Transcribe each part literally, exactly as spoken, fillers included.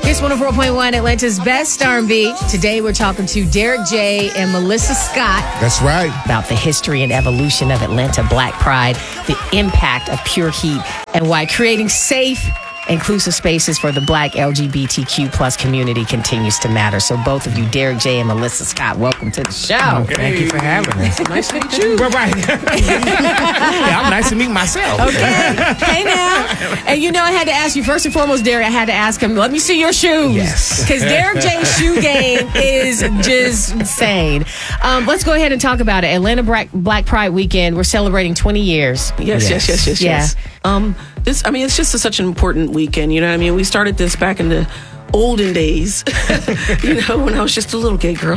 Kiss one oh four point one, Atlanta's best R and B. Today we're talking to Derek J and Melissa Scott. That's right. About the history and evolution of Atlanta Black Pride, the impact of Pure Heat, and why creating safe, inclusive spaces for the Black L G B T Q plus community continues to matter. So both of you, Derek J and Melissa Scott, welcome to the show. Okay. Thank you for having us. Nice to meet you. Right, right. Yeah, I'm nice to meet myself. Okay. Hey now. And you know, I had to ask you, first and foremost, Derek, I had to ask him, let me see your shoes. Yes. Because Derek J's shoe game is just insane. Um, let's go ahead and talk about it. Atlanta Black, Black Pride Weekend, we're celebrating twenty years. Yes, yes, yes, yes, Yeah. yes. Um, this, I mean, it's just a, such an important weekend. You know what I mean? We started this back in the olden days, you know, when I was just a little gay girl.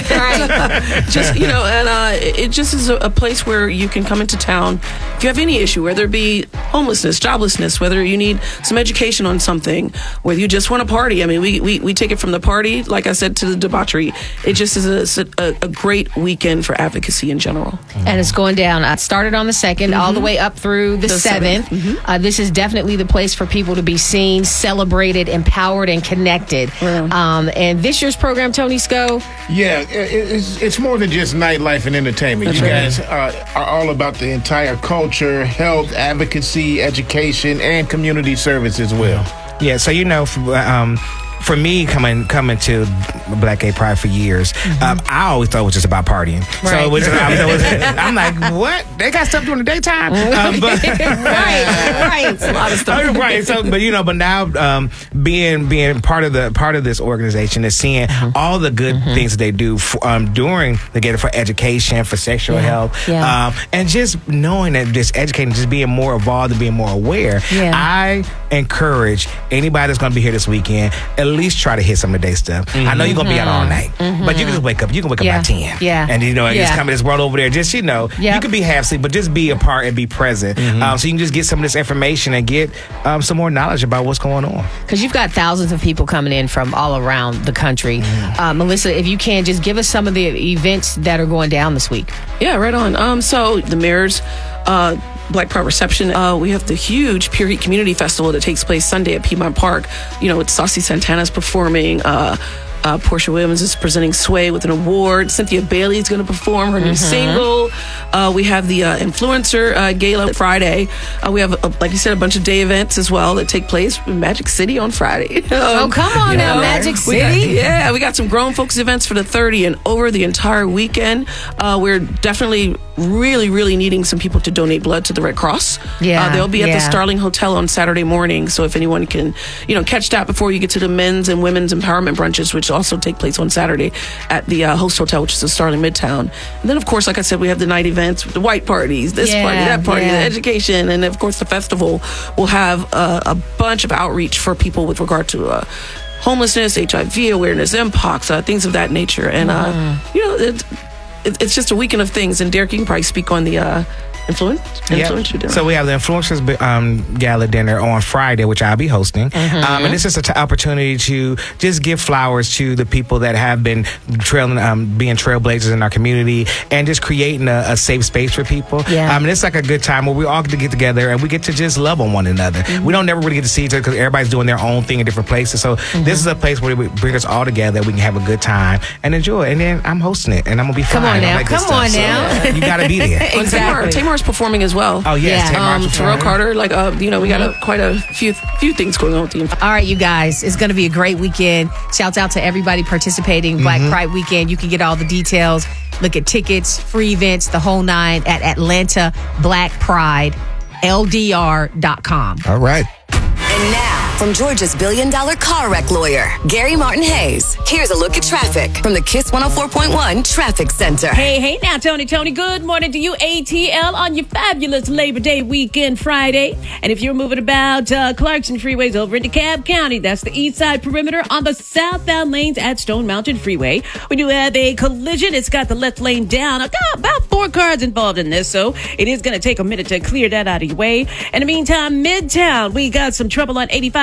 Right. Just, you know, and uh, it just is a, a place where you can come into town if you have any issue, whether it be homelessness, joblessness, whether you need some education on something, whether you just want to party. I mean, we, we, we take it from the party, like I said, to the debauchery. It just is a, a, a great weekend for advocacy in general. And it's going down. I started on the second, mm-hmm. all the way up through the, the seventh. seventh. Mm-hmm. Uh, this is definitely the place for people to be seen, celebrated, empowered, and connected. Mm. Um, and this year's program, Tony Sco. Yeah, it, it's, it's more than just nightlife and entertainment. That's you guys uh, are all about the entire culture, health, advocacy, education, and community service as well. Yeah, so you know, for, um, for me, coming coming to Black Gay Pride for years, mm-hmm. um, I always thought it was just about partying. Right. So it was, I was, I'm like, what? They got stuff during the daytime? Um, but, right, right. It's a lot of stuff. Right. So, but you know, but now um, being being part of the part of this organization is seeing mm-hmm. all the good mm-hmm. things that they do for, um, during the Get It for education, for sexual yeah. health, yeah. Um, and just knowing that just educating, just being more involved and being more aware. Yeah. I encourage anybody that's going to be here this weekend, at least try to hit some of the day stuff. Mm-hmm. I know you're going to be out all night, mm-hmm. but you can just wake up. You can wake yeah. up by ten. Yeah. And, you know, and yeah. just come to this world over there. Just, you know, yep. you can be half asleep, but just be a part and be present. Mm-hmm. Um, so you can just get some of this information and get um, some more knowledge about what's going on. Because you've got thousands of people coming in from all around the country. Mm-hmm. Uh, Melissa, if you can, just give us some of the events that are going down this week. Yeah, right on. Um, so the mayor's uh, Black Pride reception. Uh, we have the huge Pure Heat Community Festival that takes place Sunday at Piedmont Park. You know, it's Saucy Santana's performing. Uh, uh, Portia Williams is presenting Sway with an award. Cynthia Bailey is going to perform her new mm-hmm. single. Uh, we have the uh, influencer uh, gala Friday. Uh, we have, uh, like you said, a bunch of day events as well that take place in Magic City on Friday. um, oh, come on now, know, Magic City. We got, yeah, we got some grown folks events for the thirty and over the entire weekend. Uh, we're definitely really, really needing some people to donate blood to the Red Cross. Yeah, uh, they'll be at yeah. the Starling Hotel on Saturday morning. So if anyone can, you know, catch that before you get to the men's and women's empowerment brunches, which also take place on Saturday at the uh, Host Hotel, which is in Starling Midtown. And then, of course, like I said, we have the night events, the white parties, this yeah, party, that party, yeah. the education, and of course the festival will have uh, a bunch of outreach for people with regard to uh, homelessness, H I V awareness, M POX, uh, things of that nature. And, uh, mm. you know, it, it, it's just a weekend of things. And Derek, you can probably speak on the uh, influence. influence yep. So we have the Influencers um, Gala dinner on Friday, which I'll be hosting. Mm-hmm. Um, and this is an t- opportunity to just give flowers to the people that have been trailing, um, being trailblazers in our community and just creating a, a safe space for people. Yeah. Um, and it's like a good time where we all get to get together and we get to just love on one another. Mm-hmm. We don't never really get to see each other because everybody's doing their own thing in different places. So mm-hmm. this is a place where we bring us all together. We can have a good time and enjoy. And then I'm hosting it and I'm going to be fine. Come on now. Like Come on stuff. now. So, you got to be there. Exactly. Tamar, Tamar's performing as well. Oh yes, yeah. Tamar's um, performing. Terrell Carter, like uh, you know, we got a, quite a few few things going on with the. All right, you guys, it's going to be a great weekend. Shouts out to everybody participating. Black mm-hmm. Pride Weekend. You can get all the details. Look at tickets, free events, the whole nine at Atlanta Black Pride L D R dot com. All right. And now, from Georgia's billion-dollar car wreck lawyer, Gary Martin Hayes, here's a look at traffic from the Kiss one oh four point one Traffic Center. Hey, hey now, Tony, Tony, good morning to you, A T L, on your fabulous Labor Day weekend Friday. And if you're moving about uh, Clarkson freeways over into Cobb County, that's the east side perimeter on the southbound lanes at Stone Mountain Freeway. We do have a collision. It's got the left lane down. I got about four cars involved in this, so it is going to take a minute to clear that out of your way. In the meantime, Midtown, we got some trouble on eighty-five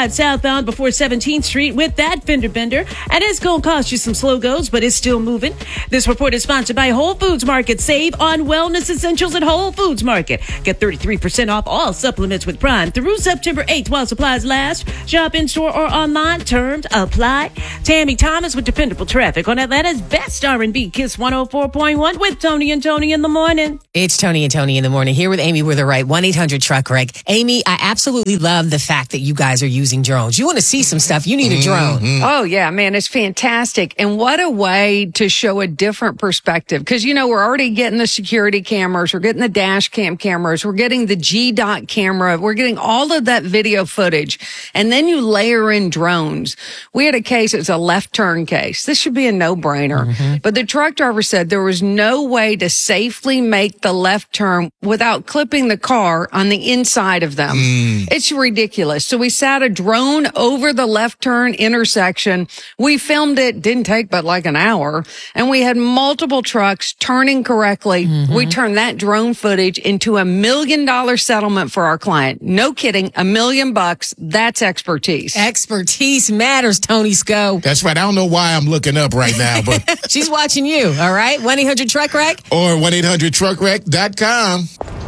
head southbound before seventeenth Street with that fender bender. And it's going to cost you some slow goes, but it's still moving. This report is sponsored by Whole Foods Market. Save on wellness essentials at Whole Foods Market. Get thirty-three percent off all supplements with Prime through September eighth while supplies last. Shop in store or online. Terms apply. Tammy Thomas with dependable traffic on Atlanta's best R and B, Kiss one oh four point one with Tony and Tony in the morning. It's Tony and Tony in the morning here with Amy with the right one eight hundred truck wreck. Amy, I absolutely love the fact that you guys are using drones. You want to see some stuff, you need a drone. Mm-hmm. Oh, yeah, man, it's fantastic. And what a way to show a different perspective. Because, you know, we're already getting the security cameras, we're getting the dash cam cameras, we're getting the G DOT camera, we're getting all of that video footage. And then you layer in drones. We had a case, it's a left turn case. This should be a no-brainer. Mm-hmm. But the truck driver said there was no way to safely make the left turn without clipping the car on the inside of them. Mm. It's ridiculous. So we sat a drone over the left turn intersection. We filmed it, didn't take but like an hour, and we had multiple trucks turning correctly. Mm-hmm. We turned that drone footage into a million dollar settlement for our client. No kidding, a million bucks. That's expertise. Expertise matters, Tony Sco. That's right. I don't know why I'm looking up right now, but she's watching you, all right? one eight hundred truck wreck or one eight hundred truck wreck dot com.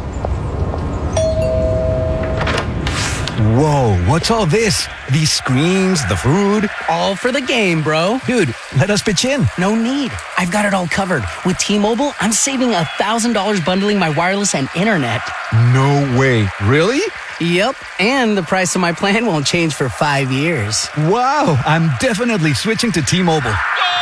Whoa, what's all this? These screens, the food? All for the game, bro. Dude, let us pitch in. No need. I've got it all covered. With T-Mobile, I'm saving one thousand dollars bundling my wireless and internet. No way. Really? Yep. And the price of my plan won't change for five years. Wow, I'm definitely switching to T-Mobile.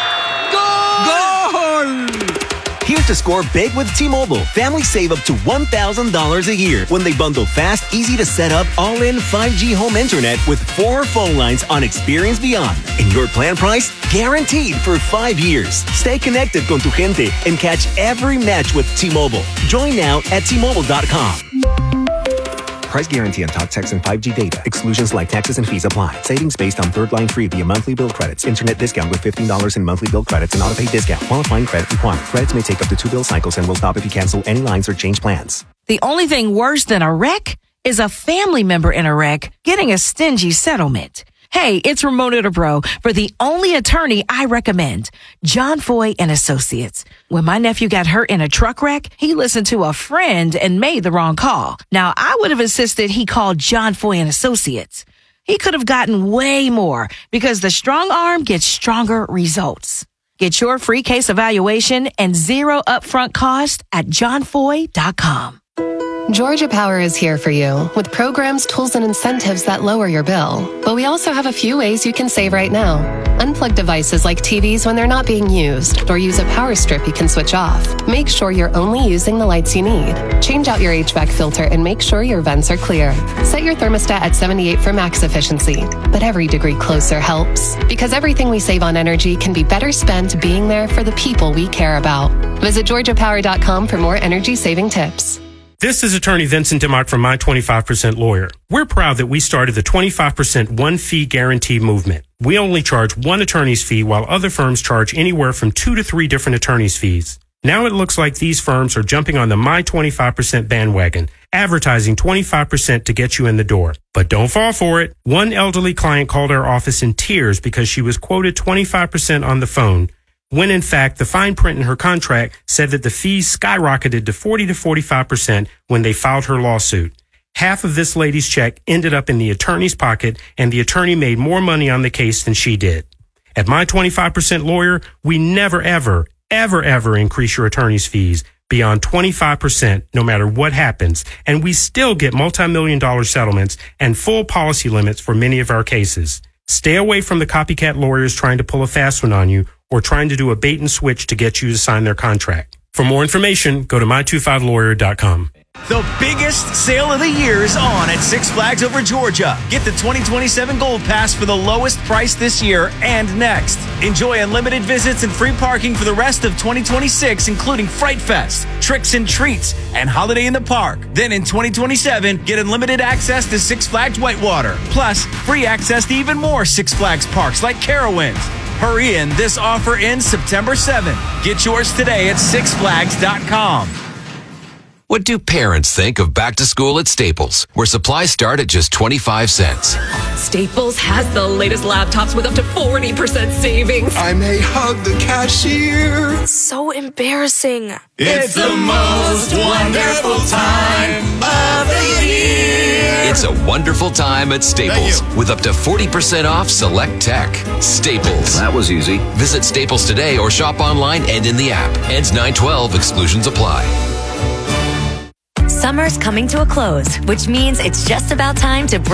Goal! Goal! Here's to score big with T-Mobile. Families save up to one thousand dollars a year when they bundle fast, easy to set up, all-in five G home internet with four phone lines on Experience Beyond. And your plan price? Guaranteed for five years. Stay connected con tu gente and catch every match with T-Mobile. Join now at T Mobile dot com. Price guarantee on talk, text, and five G data. Exclusions like taxes and fees apply. Savings based on third line free via monthly bill credits. Internet discount with fifteen dollars in monthly bill credits and auto-pay discount. Qualifying credit required. Credits may take up to two bill cycles and will stop if you cancel any lines or change plans. The only thing worse than a wreck is a family member in a wreck getting a stingy settlement. Hey, it's Ramona DeBro for the only attorney I recommend, John Foy and Associates. When my nephew got hurt in a truck wreck, he listened to a friend and made the wrong call. Now, I would have insisted he called John Foy and Associates. He could have gotten way more because the strong arm gets stronger results. Get your free case evaluation and zero upfront cost at john foy dot com. Georgia Power is here for you with programs, tools, and incentives that lower your bill. But we also have a few ways you can save right now. Unplug devices like T Vs when they're not being used, or use a power strip you can switch off. Make sure you're only using the lights you need. Change out your H V A C filter and make sure your vents are clear. Set your thermostat at seventy-eight for max efficiency. But every degree closer helps, because everything we save on energy can be better spent being there for the people we care about. Visit georgia power dot com for more energy saving tips. This is attorney Vincent DeMott from My twenty-five percent Lawyer. We're proud that we started the twenty-five percent one fee guarantee movement. We only charge one attorney's fee while other firms charge anywhere from two to three different attorney's fees. Now it looks like these firms are jumping on the My twenty-five percent bandwagon, advertising twenty-five percent to get you in the door. But don't fall for it. One elderly client called our office in tears because she was quoted twenty-five percent on the phone, when in fact the fine print in her contract said that the fees skyrocketed to forty to forty-five percent when they filed her lawsuit. Half of this lady's check ended up in the attorney's pocket, and the attorney made more money on the case than she did. At My twenty-five percent Lawyer, we never, ever, ever, ever increase your attorney's fees beyond twenty-five percent no matter what happens, and we still get multi-million dollar settlements and full policy limits for many of our cases. Stay away from the copycat lawyers trying to pull a fast one on you or trying to do a bait and switch to get you to sign their contract. For more information, go to my twenty-five lawyer dot com. The biggest sale of the year is on at Six Flags Over Georgia. Get the twenty twenty-seven Gold Pass for the lowest price this year and next. Enjoy unlimited visits and free parking for the rest of twenty twenty-six, including Fright Fest, Tricks and Treats, and Holiday in the Park. Then in twenty twenty-seven, get unlimited access to Six Flags Whitewater, plus free access to even more Six Flags parks like Carowinds. Hurry in, this offer ends September seventh. Get yours today at six flags dot com. What do parents think of back to school at Staples, where supplies start at just twenty-five cents? Staples has the latest laptops with up to forty percent savings. I may hug the cashier. So embarrassing. It's the most wonderful time of the year. It's a wonderful time at Staples with up to forty percent off select tech. Staples. That was easy. Visit Staples today or shop online and in the app. Ends nine twelve. Exclusions apply. Summer's coming to a close, which means it's just about time to break